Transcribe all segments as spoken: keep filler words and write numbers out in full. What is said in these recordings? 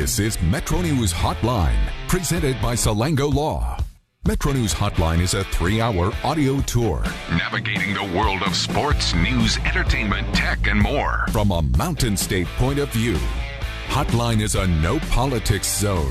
This is Metro News Hotline, presented by Salango Law. Metro News Hotline is a three-hour audio tour navigating the world of sports, news, entertainment, tech, and more from a Mountain State point of view. Hotline is a no-politics zone.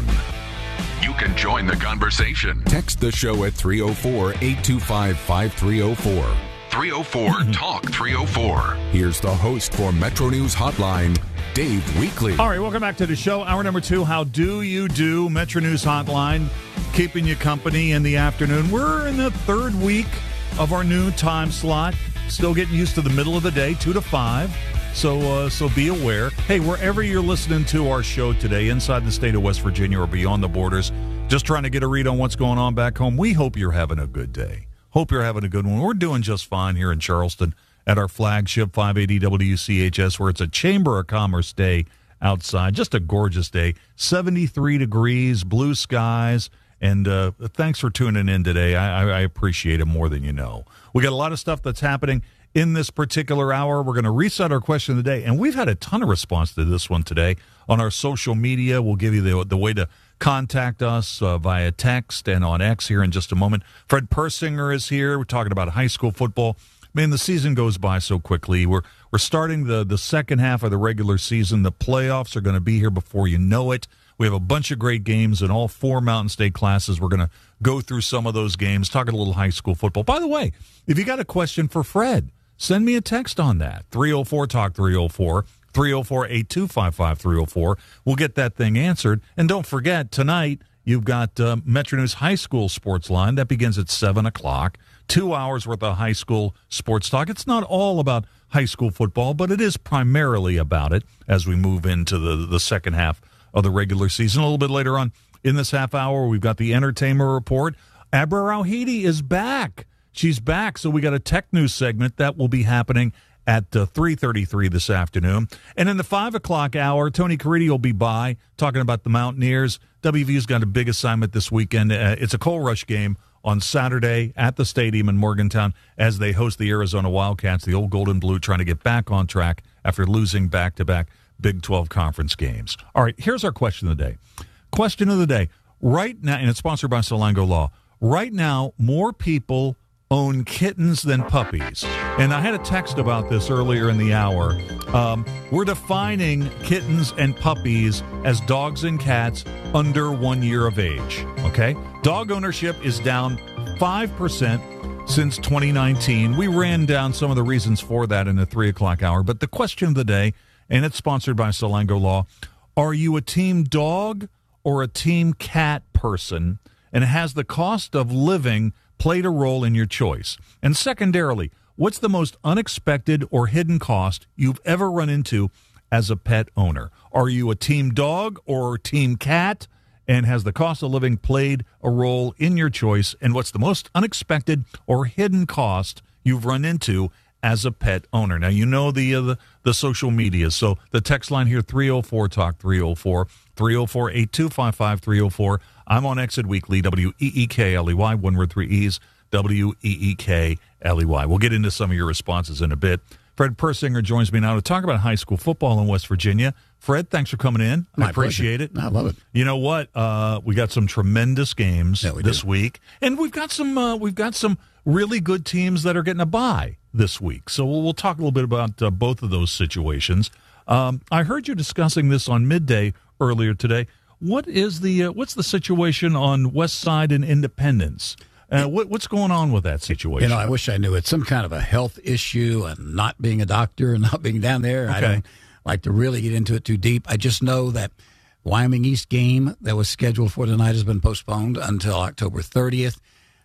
You can join the conversation. Text the show at three oh four, eight two five, five three oh four. three oh four, talk three oh four. Here's the host for Metro News Hotline, Dave Weekley. All right, welcome back to the show. Hour number two, How Do You Do? Metro News Hotline, keeping you company in the afternoon. We're in the third week of our new time slot. Still getting used to the middle of the day, two to five. So, uh, so be aware. Hey, wherever you're listening to our show today, inside the state of West Virginia or beyond the borders, just trying to get a read on what's going on back home, we hope you're having a good day. Hope you're having a good one. We're doing just fine here in Charleston at our flagship five eighty W C H S, where it's a Chamber of Commerce day outside. Just a gorgeous day. seventy-three degrees, blue skies, and uh, thanks for tuning in today. I, I appreciate it more than you know. We got a lot of stuff that's happening in this particular hour. We're going to reset our question of the day, and we've had a ton of response to this one today on our social media. We'll give you the, the way to contact us uh, via text and on X here in just a moment. Fred Persinger is here. We're talking about high school football. Man, the season goes by so quickly. We're we're starting the, the second half of the regular season. The playoffs are going to be here before you know it. We have a bunch of great games in all four Mountain State classes. We're going to go through some of those games, talking a little high school football. By the way, if you got a question for Fred, send me a text on that. three oh four, talk three oh four. three oh four, eight two five, five three oh four. We'll get that thing answered. And don't forget, tonight you've got uh, Metro News High School Sports Line. That begins at seven o'clock. Two hours worth of high school sports talk. It's not all about high school football, but it is primarily about it as we move into the, the second half of the regular season. A little bit later on in this half hour, we've got the Entertainment Report. Abra Rauhidi is back. She's back, so we got a tech news segment that will be happening at uh, three thirty-three this afternoon. And in the five o'clock hour, Tony Caridi will be by talking about the Mountaineers. W V's got a big assignment this weekend. Uh, it's a coal rush game on Saturday at the stadium in Morgantown as they host the Arizona Wildcats, the old Gold and Blue, trying to get back on track after losing back-to-back Big twelve conference games. All right, here's our question of the day. Question of the day. Right now, and it's sponsored by Salango Law, right now, more people own kittens than puppies. And I had a text about this earlier in the hour. Um, we're defining kittens and puppies as dogs and cats under one year of age, okay? Dog ownership is down five percent since twenty nineteen. We ran down some of the reasons for that in the three o'clock hour. But the question of the day, and it's sponsored by Salango Law, are you a team dog or a team cat person? And has the cost of living played a role in your choice? And secondarily, what's the most unexpected or hidden cost you've ever run into as a pet owner? Are you a team dog or team cat? And has the cost of living played a role in your choice? And what's the most unexpected or hidden cost you've run into as a pet owner? Now, you know the uh, the, the social media. So the text line here, three oh four, talk three oh four, three oh four, eight two five, five three oh four. I'm on Exit Weekly, W E E K L E Y, one word, three E's, W E E K L E Y. We'll get into some of your responses in a bit. Fred Persinger joins me now to talk about high school football in West Virginia. Fred, thanks for coming in. My I appreciate pleasure. it. I love it. You know what? Uh, we got some tremendous games yeah, we this do. week, and we've got some uh, we've got some really good teams that are getting a bye this week. So we'll, we'll talk a little bit about uh, both of those situations. Um, I heard you discussing this on Midday earlier today. What is the uh, what's the situation on West Side and Independence? Uh, what, what's going on with that situation? You know, I wish I knew. It's some kind of a health issue, and not being a doctor and not being down there. Okay. I don't like to really get into it too deep. I just know that Wyoming East game that was scheduled for tonight has been postponed until October thirtieth,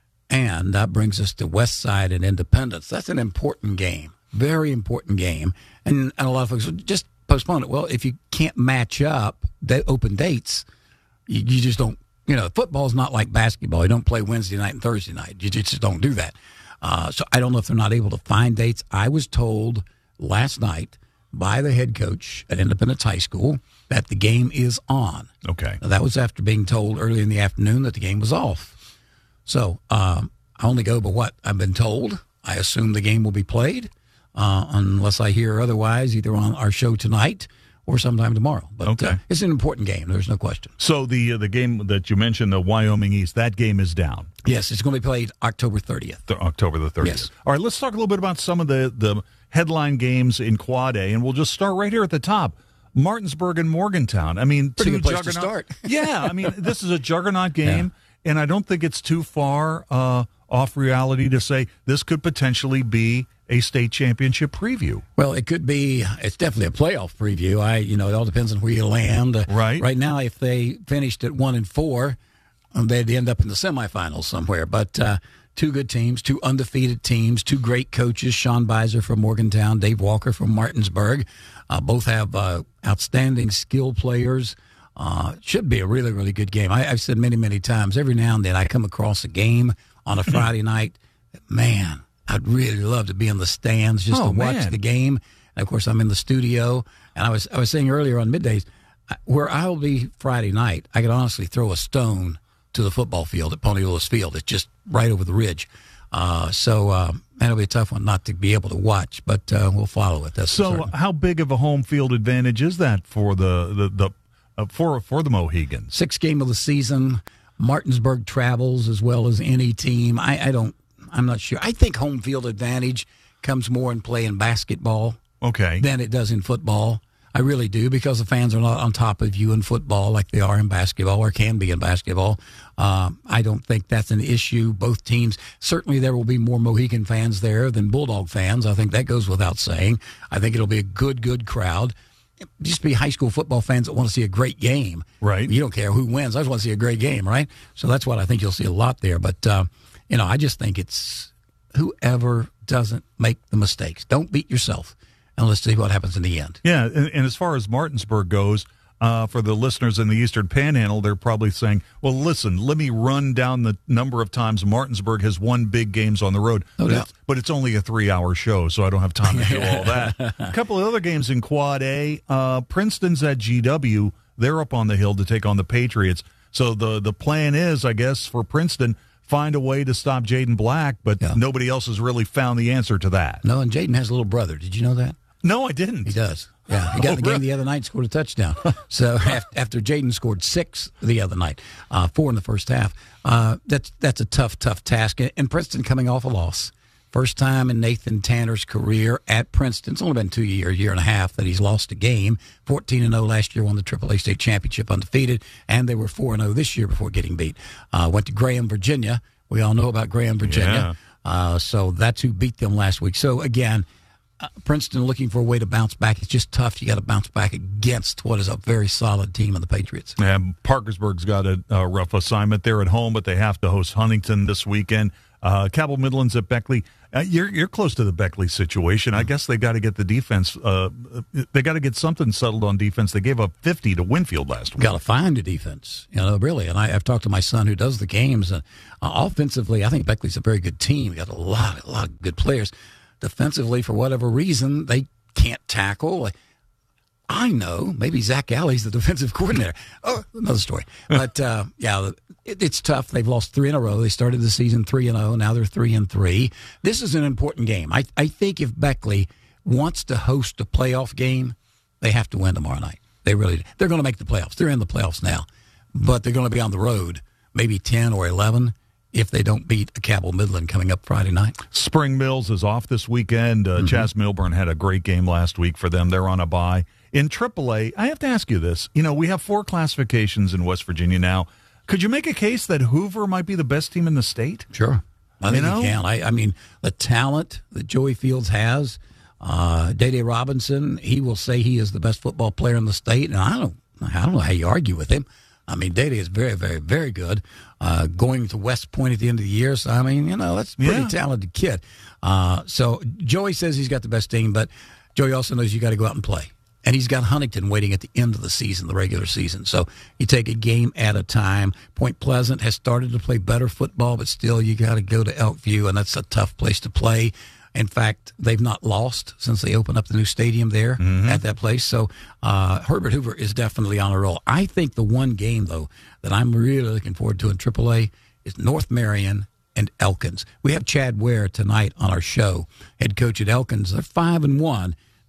and that brings us to West Side and Independence. That's an important game, very important game, and, and a lot of folks just postpone it. Well, if you can't match up the open dates, you, you just don't. You know, football's not like basketball. You don't play Wednesday night and Thursday night. You just don't do that. Uh, so I don't know if they're not able to find dates. I was told last night by the head coach at Independence High School that the game is on. Okay. Now, that was after being told early in the afternoon that the game was off. So um, I only go by what I've been told. I assume the game will be played uh, unless I hear otherwise, either on our show tonight or sometime tomorrow. But Okay. uh, it's an important game. There's no question. So the uh, the game that you mentioned, the Wyoming East, that game is down. Yes, it's going to be played October thirtieth. The October the thirtieth. Yes. All right, let's talk a little bit about some of the, the headline games in Quad A, and we'll just start right here at the top. Martinsburg and Morgantown. I mean, Pretty two good place to juggernaut- start. Yeah, I mean, this is a juggernaut game, and I don't think it's too far uh, off reality to say this could potentially be a state championship preview. Well, it could be. It's definitely a playoff preview. I, you know, it all depends on where you land. Uh, Right. Right now, if they finished at one and four, um, they'd end up in the semifinals somewhere. But uh, two good teams, two undefeated teams, two great coaches: Sean Beiser from Morgantown, Dave Walker from Martinsburg. Uh, both have uh, outstanding skill players. Uh, should be a really, really good game. I, I've said many, many times. Every now and then, I come across a game on a Friday night. Man, I'd really love to be in the stands just Oh, to watch man. the game. And of course, I'm in the studio. And I was I was saying earlier on middays, uh, where I'll be Friday night, I could honestly throw a stone to the football field at Pony Lewis Field. It's just right over the ridge. Uh, so uh, that'll be a tough one not to be able to watch, but uh, we'll follow it. That's for So, certain. how big of a home field advantage is that for the the, the uh, for for the Mohegans? Sixth game of the season. Martinsburg travels as well as any team. I, I don't. I'm not sure. I think home field advantage comes more in play in basketball Okay. than it does in football. I really do, because the fans are not on top of you in football like they are in basketball, or can be in basketball. Um, I don't think that's an issue. Both teams, certainly there will be more Mohegan fans there than Bulldog fans. I think that goes without saying. I think it'll be a good, good crowd. Just be high school football fans that want to see a great game. Right. You don't care who wins. I just want to see a great game, right? So that's what I think you'll see a lot there. But, uh, you know, I just think it's whoever doesn't make the mistakes. Don't beat yourself. And let's see what happens in the end. Yeah, and, and as far as Martinsburg goes, uh, for the listeners in the Eastern Panhandle, they're probably saying, well, listen, let me run down the number of times Martinsburg has won big games on the road. No but, doubt. it's, but it's only a three-hour show, so I don't have time to do all that. A couple of other games in Quad A. Uh, Princeton's at G W. They're up on the hill to take on the Patriots. So the, the plan is, I guess, for Princeton, find a way to stop Jaden Black, but Yeah. nobody else has really found the answer to that. No, and Jaden has a little brother. Did you know that? No, I didn't. He does. Yeah, he got Oh, in the game really? the other night and scored a touchdown. So after, after Jaden scored six the other night, uh, four in the first half, uh, that's that's a tough, tough task. And Princeton coming off a loss. First time in Nathan Tanner's career at Princeton. It's only been two years, year and a half that he's lost a game. fourteen and oh last year, won the triple A state championship undefeated, and they were four and oh this year before getting beat. Uh, went to Graham, Virginia. We all know about Graham, Virginia. Yeah. Uh, so that's who beat them last week. So, again, Uh, Princeton looking for a way to bounce back. It's just tough. You got to bounce back against what is a very solid team in the Patriots. And Parkersburg's got a, a rough assignment. They're at home, but they have to host Huntington this weekend. Uh, Cabell Midland's at Beckley. Uh, you're you're close to the Beckley situation. I guess they got to get the defense. Uh, they got to get something settled on defense. They gave up fifty to Winfield last week. Got to find a defense, you know, really. And I, I've talked to my son who does the games. And uh, offensively, I think Beckley's a very good team. We got a lot, a lot of good players. Defensively, for whatever reason, they can't tackle. I know. Maybe Zach Alley's the defensive coordinator. Oh, another story. But, uh, yeah, it, it's tough. They've lost three in a row. They started the season three and oh. Now they're three and three. This is an important game. I, I think if Beckley wants to host a playoff game, they have to win tomorrow night. They really do. They're going to make the playoffs. They're in the playoffs now. But they're going to be on the road, maybe ten or eleven. If they don't beat a Cabell Midland coming up Friday night. Spring Mills is off this weekend. Uh, Mm-hmm. Chaz Milburn had a great game last week for them. They're on a bye. In triple A, I have to ask you this. You know, we have four classifications in West Virginia now. Could you make a case that Hoover might be the best team in the state? Sure. I think You know? you can. I, I mean, the talent that Joey Fields has, uh, Day-Day Robinson, he will say he is the best football player in the state, and I don't, I don't know how you argue with him. I mean, Day-Day is very, very, very good. Uh, going to West Point at the end of the year, so, I mean, you know, that's a pretty Yeah. talented kid. Uh, so Joey says he's got the best team, but Joey also knows you got to go out and play. And he's got Huntington waiting at the end of the season, the regular season. So you take a game at a time. Point Pleasant has started to play better football, but still you got to go to Elkview, and that's a tough place to play. In fact, they've not lost since they opened up the new stadium there Mm-hmm. at that place. So uh, Herbert Hoover is definitely on a roll. I think the one game, though, that I'm really looking forward to in triple A is North Marion and Elkins. We have Chad Ware tonight on our show, head coach at Elkins. They're five and one.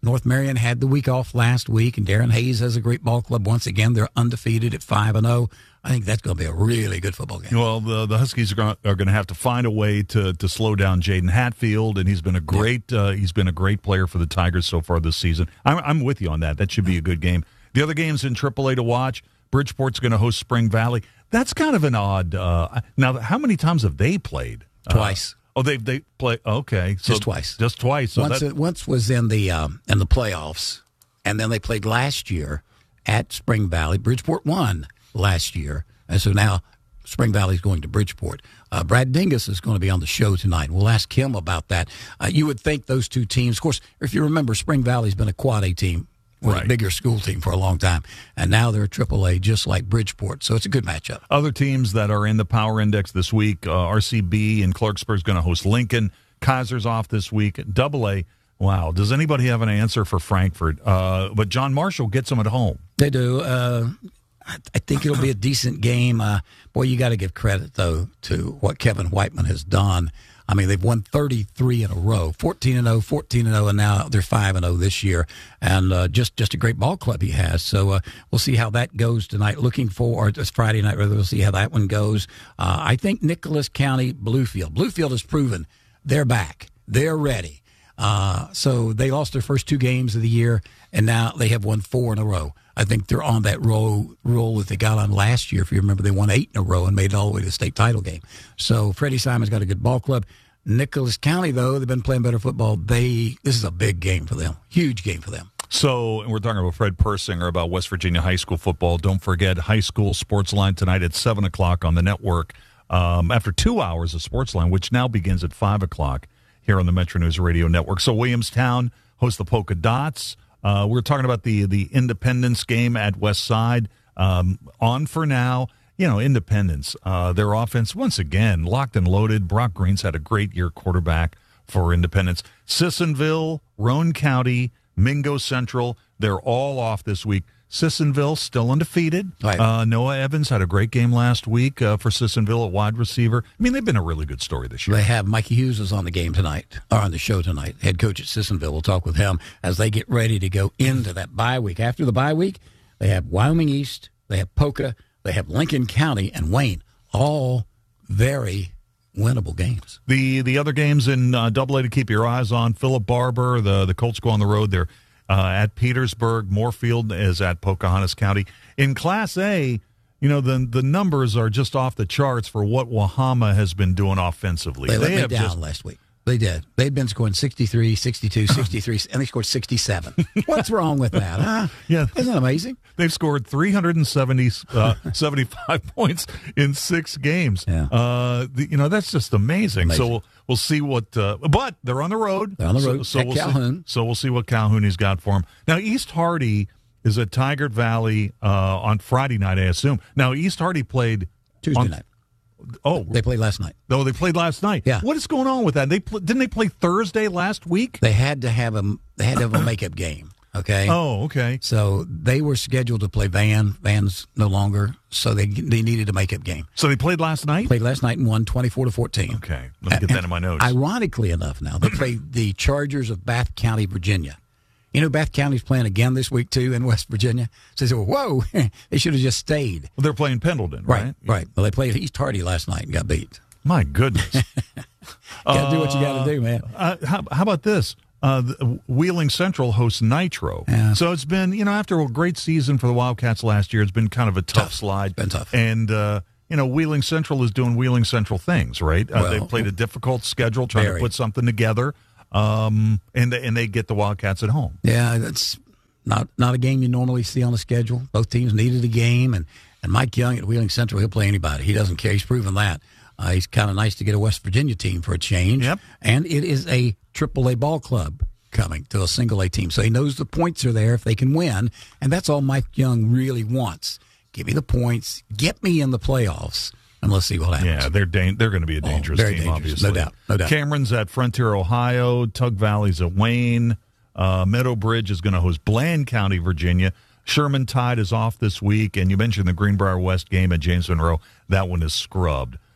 North Marion had the week off last week, and Darren Hayes has a great ball club. Once again, they're undefeated at five and oh. I think that's going to be a really good football game. Well, the the Huskies are going are going to have to find a way to to slow down Jaden Hatfield, and he's been a great yeah. uh, he's been a great player for the Tigers so far this season. I'm I'm with you on that. That should be a good game. The other games in triple A to watch. Bridgeport's going to host Spring Valley. That's kind of an odd. Uh, now, how many times have they played? Twice. Uh, Oh, they they play okay, so just twice, just twice. So once that, it, once was in the um, in the playoffs, and then they played last year at Spring Valley. Bridgeport won last year, and so now Spring Valley is going to Bridgeport. Uh, Brad Dingus is going to be on the show tonight. We'll ask him about that. Uh, you would think those two teams, of course, if you remember, Spring Valley's been a Quad A team. We're right. a bigger school team for a long time, and now they're a triple A just like Bridgeport, so it's a good matchup. Other teams that are in the Power Index this week, uh, R C B in Clarksburg is going to host Lincoln. Kaiser's off this week. Double A, wow, does anybody have an answer for Frankfort? Uh, but John Marshall gets them at home. They do. Uh, I, I think it'll be a decent game. Uh, boy, you got to give credit, though, to what Kevin Whiteman has done. I mean, they've won thirty-three in a row, fourteen and oh, fourteen and oh, and now they're five and oh this year. And uh, just just a great ball club he has. So uh, we'll see how that goes tonight. Looking for, or it's Friday night, rather, we'll see how that one goes. Uh, I think Nicholas County, Bluefield. Bluefield has proven they're back. They're ready. Uh, so they lost their first two games of the year, and now they have won four in a row. I think they're on that roll, roll that they got on last year. If you remember, they won eight in a row and made it all the way to the state title game. So Freddie Simon's got a good ball club. Nicholas County, though, they've been playing better football. They This is a big game for them, huge game for them. So and we're talking about Fred Persinger about West Virginia high school football. Don't forget High School Sports Line tonight at seven o'clock on the network. Um, after two hours of Sports Line, which now begins at five o'clock here on the Metro News Radio Network. So Williamstown hosts the Polka Dots. Uh, we're talking about the the Independence game at West Side. Um, on for now. You know, Independence, uh, their offense, once again, locked and loaded. Brock Green's had a great year quarterback for Independence. Sissonville, Roane County, Mingo Central, they're all off this week. Sissonville still undefeated. Right. Uh, Noah Evans had a great game last week uh, for Sissonville at wide receiver. I mean, they've been a really good story this year. They have. Mikey Hughes is on the game tonight, or on the show tonight, head coach at Sissonville. We'll talk with him as they get ready to go into that bye week. After the bye week, they have Wyoming East, they have Polka, they have Lincoln County and Wayne, all very winnable games. The the other games in uh, Double A to keep your eyes on, Philip Barber, the, the Colts go on the road. They're uh, at Petersburg. Moorfield is at Pocahontas County. In Class A, you know, the the numbers are just off the charts for what Wahama has been doing offensively. They let they me have down just, last week. They did. They've been scoring sixty-three, sixty-two, sixty-three, and they scored sixty-seven. What's wrong with that, huh? Yeah. Isn't that amazing? They've scored three hundred seventy, uh, seventy-five points in six games. Yeah. Uh, the, you know, that's just amazing. amazing. So we'll, we'll see what uh, – but they're on the road. They're on the road so, so at we'll Calhoun. See, so we'll see what Calhoun has got for them. Now, East Hardy is at Tigard Valley uh, on Friday night, I assume. Now, East Hardy played – Tuesday on, night. Oh, they played last night. Oh, they played last night. Yeah. What is going on with that? They pl- didn't they play Thursday last week? They had to have a they had to have a makeup game. Okay. Oh, okay. So they were scheduled to play Van. Van's no longer, so they they needed a makeup game. So they played last night. Played last night and won twenty-four to fourteen. Okay, let me get that in my notes. Ironically enough, now they played the Chargers of Bath County, Virginia. You know, Bath County's playing again this week, too, in West Virginia. So they said, well, whoa, they should have just stayed. Well, they're playing Pendleton, right? Right, right. Well, they played East Hardy last night and got beat. My goodness. Got to do what you got to do, man. Uh, how, how about this? Uh, the, Wheeling Central hosts Nitro. Yeah. So it's been, you know, after a great season for the Wildcats last year, it's been kind of a tough, tough. slide. It's been tough. And, uh, you know, Wheeling Central is doing Wheeling Central things, right? Uh, Well, they've played a difficult schedule trying very. to put something together, um, and, they, and they get the Wildcats at home. Yeah, that's not not a game you normally see on the schedule. Both teams needed a game, and, and Mike Young at Wheeling Central, he'll play anybody. He doesn't care. He's proven that. Uh, he's kind of nice to get a West Virginia team for a change. Yep. And it is a triple A ball club coming to a single A team. So he knows the points are there if they can win, and that's all Mike Young really wants. Give me the points, get me in the playoffs, and let's see what happens. Yeah, they're da- they're going to be a dangerous oh, very team, dangerous. obviously. No doubt, no doubt. Cameron's at Frontier, Ohio. Tug Valley's at Wayne. Uh, Meadow Bridge is going to host Bland County, Virginia. Sherman Tide is off this week, and you mentioned the Greenbrier West game at James Monroe. That one is scrubbed.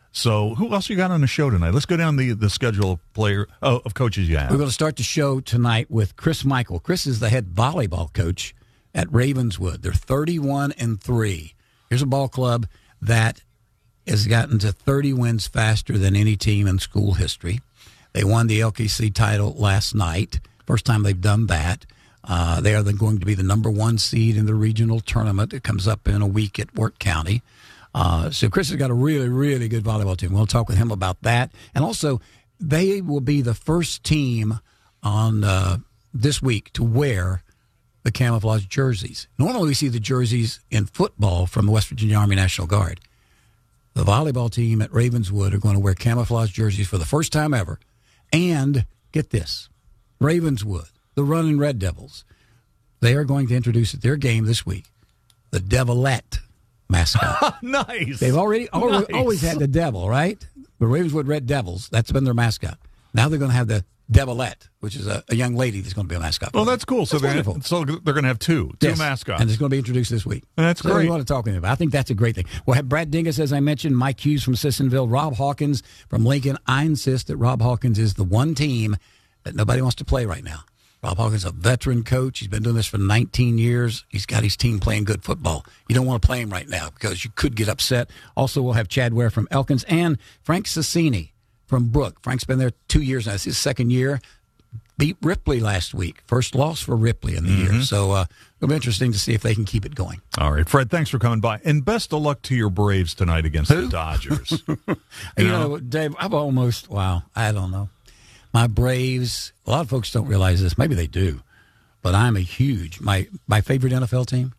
So who else you got on the show tonight? Let's go down the, the schedule of player oh, of coaches you have. We're going to start the show tonight with Chris Michael. Chris is the head volleyball coach at Ravenswood. They're thirty-one and three. Here's a ball club that has gotten to thirty wins faster than any team in school history. They won the L K C title last night. First time they've done that. Uh, they are then going to be the number one seed in the regional tournament. It comes up in a week at Wirt County. Uh, so Chris has got a really, really good volleyball team. We'll talk with him about that. And also, they will be the first team on uh, this week to wear the camouflage jerseys. Normally we see the jerseys in football from the West Virginia Army National Guard. The volleyball team at Ravenswood are going to wear camouflage jerseys for the first time ever. And, get this, Ravenswood, the Running Red Devils, they are going to introduce at their game this week the Devilette mascot. Nice. They've already, already nice. always had the Devil, right? The Ravenswood Red Devils, that's been their mascot. Now they're going to have the Devilette, which is a, a young lady that's going to be a mascot. Well, that's cool. So that's they're, so they're going to have two, two yes. mascots. And it's going to be introduced this week. And that's so great. We want to talk to him about. I think that's a great thing. We'll have Brad Dingus, as I mentioned, Mike Hughes from Sissonville, Rob Hawkins from Lincoln. I insist that Rob Hawkins is the one team that nobody wants to play right now. Rob Hawkins is a veteran coach. He's been doing this for nineteen years. He's got his team playing good football. You don't want to play him right now because you could get upset. Also, we'll have Chad Ware from Elkins and Frank Sassini from Brook. Frank's been there two years now. It's his second year. Beat Ripley last week. First loss for Ripley in the mm-hmm. year. So uh, it'll be interesting to see if they can keep it going. All right, Fred, thanks for coming by. And best of luck to your Braves tonight against Who? the Dodgers. you, you know? know, Dave, I've almost, wow, I don't know. My Braves, a lot of folks don't realize this. Maybe they do. But I'm a huge, my, my favorite N F L team?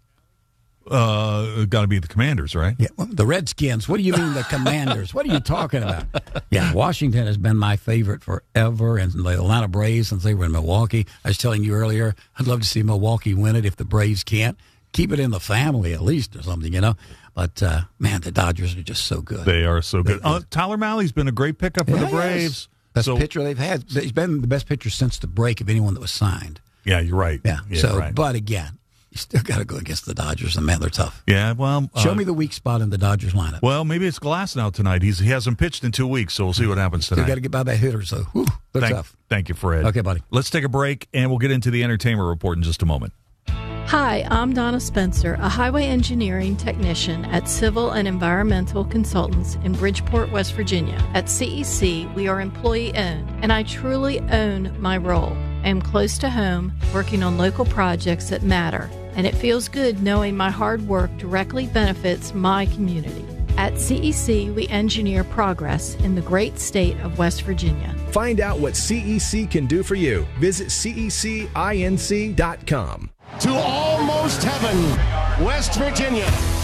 Uh, got to be the Commanders, right? Yeah, well, the Redskins. What do you mean the Commanders? What are you talking about? Yeah, Washington has been my favorite forever, and the Atlanta Braves since they were in Milwaukee. I was telling you earlier, I'd love to see Milwaukee win it if the Braves can't. Keep it in the family at least or something, you know. But, uh, man, the Dodgers are just so good. They are so good. Uh, Tyler Malley's been a great pickup for yeah, the Braves. Yes. Best so, pitcher they've had. He's been the best pitcher since the break of anyone that was signed. Yeah, you're right. Yeah. yeah so, right. But again, you still got to go against the Dodgers, and man, they're tough. Yeah, well, show uh, me the weak spot in the Dodgers lineup. Well, maybe it's Glass now tonight. He's he hasn't pitched in two weeks, so we'll see what happens tonight. Still got to get by that hitter, so whew, they're thank, tough. Thank you, Fred. Okay, buddy. Let's take a break, and we'll get into the entertainment report in just a moment. Hi, I'm Donna Spencer, a highway engineering technician at Civil and Environmental Consultants in Bridgeport, West Virginia. At C E C, we are employee-owned, and I truly own my role. I am close to home, working on local projects that matter, and it feels good knowing my hard work directly benefits my community. At C E C, we engineer progress in the great state of West Virginia. Find out what C E C can do for you. Visit C E C inc dot com. To almost heaven, West Virginia.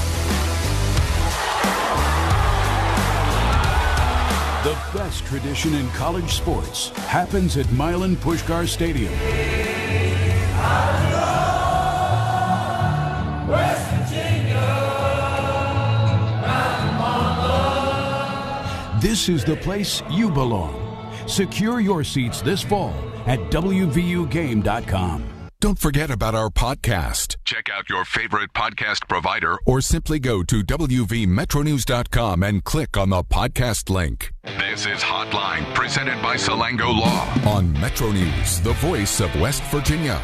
The best tradition in college sports happens at Milan Puskar Stadium. West Virginia. This is the place you belong. Secure your seats this fall at W V U game dot com. Don't forget about our podcast. Check out your favorite podcast provider or simply go to W V Metro News dot com and click on the podcast link. This is Hotline, presented by Salango Law on Metro News, the voice of West Virginia.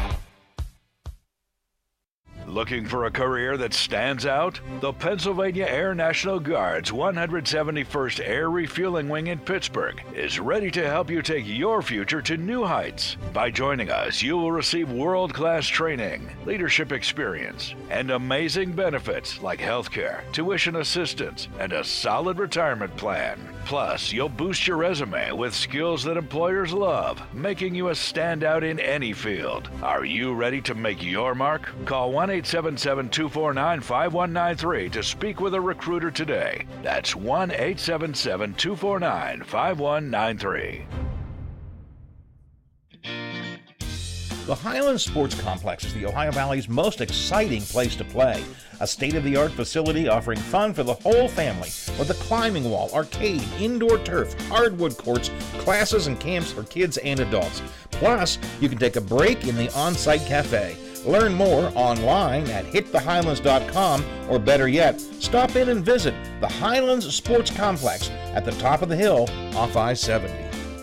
Looking for a career that stands out? The Pennsylvania Air National Guard's one hundred seventy-first Air Refueling Wing in Pittsburgh is ready to help you take your future to new heights. By joining us, you will receive world-class training, leadership experience, and amazing benefits like healthcare, tuition assistance, and a solid retirement plan. Plus, you'll boost your resume with skills that employers love, making you a standout in any field. Are you ready to make your mark? Call one eight seven seven, two four nine, five one nine three to speak with a recruiter today. That's one eight seven seven, two four nine, five one nine three. The Highland Sports Complex is the Ohio Valley's most exciting place to play. A state-of-the-art facility offering fun for the whole family with a climbing wall, arcade, indoor turf, hardwood courts, classes and camps for kids and adults. Plus, you can take a break in the on-site cafe. Learn more online at hit the highlands dot com, or better yet, stop in and visit the Highlands Sports Complex at the top of the hill off I seventy.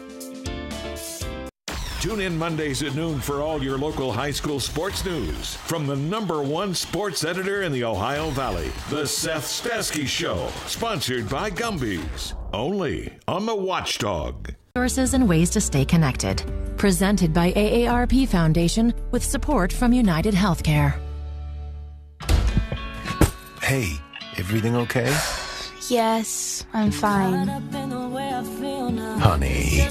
Tune in Mondays at noon for all your local high school sports news from the number one sports editor in the Ohio Valley, The Seth Stasky Show, sponsored by Gumby's, only on the Watchdog. Resources and ways to stay connected. Presented by A A R P Foundation with support from United Healthcare. Hey, everything okay? Yes, I'm fine. Honey.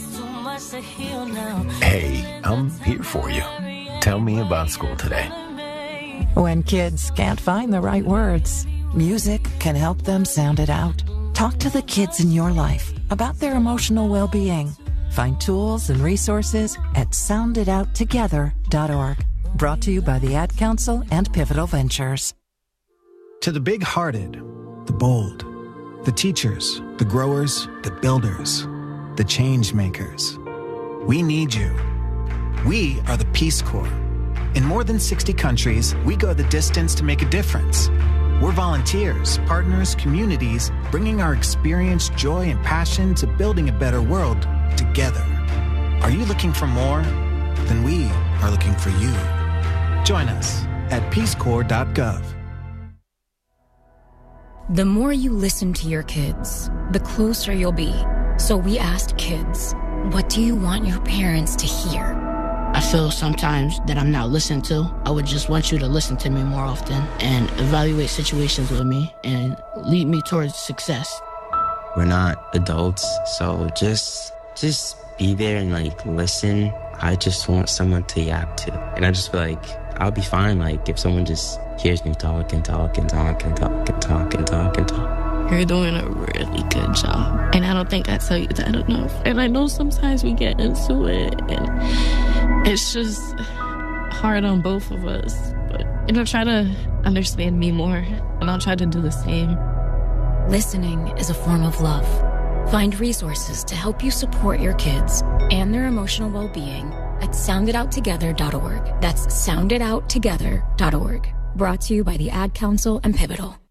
Hey, I'm here for you. Tell me about school today. When kids can't find the right words, music can help them sound it out. Talk to the kids in your life about their emotional well-being. Find tools and resources at sound it out together dot org. Brought to you by the Ad Council and Pivotal Ventures. To the big-hearted, the bold, the teachers, the growers, the builders, the change makers, we need you. We are the Peace Corps. In more than sixty countries, we go the distance to make a difference. We're volunteers, partners, communities, bringing our experience, joy, and passion to building a better world together. Are you looking for more? Then we are looking for you. Join us at peace corps dot gov. The more you listen to your kids, the closer you'll be. So we asked kids, what do you want your parents to hear? I feel sometimes that I'm not listened to. I would just want you to listen to me more often and evaluate situations with me and lead me towards success. We're not adults, so just just be there and like listen. I just want someone to yap to. And I just feel like I'll be fine like if someone just hears me talk and talk and talk and talk and talk and talk and talk. You're doing a really good job. And I don't think I tell you that enough. And I know sometimes we get into it and it's just hard on both of us. But, you know, try to understand me more and I'll try to do the same. Listening is a form of love. Find resources to help you support your kids and their emotional well-being at sound it out together dot org. That's sound it out together dot org. Brought to you by the Ad Council and Pivotal.